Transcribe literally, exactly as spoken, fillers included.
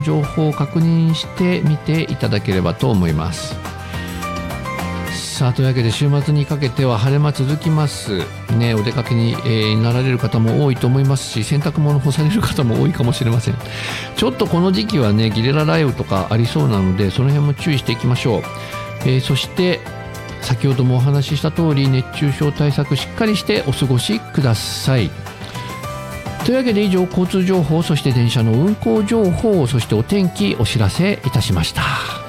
情報を確認してみていただければと思います。さあ、というわけで週末にかけては晴れ間続きますね。お出かけに、えー、なられる方も多いと思いますし、洗濯物干される方も多いかもしれません。ちょっとこの時期はね、ゲリラ雷雨とかありそうなので、その辺も注意していきましょう。えー、そして先ほどもお話しした通り、熱中症対策しっかりしてお過ごしください。というわけで以上、交通情報、そして電車の運行情報、そしてお天気お知らせいたしました。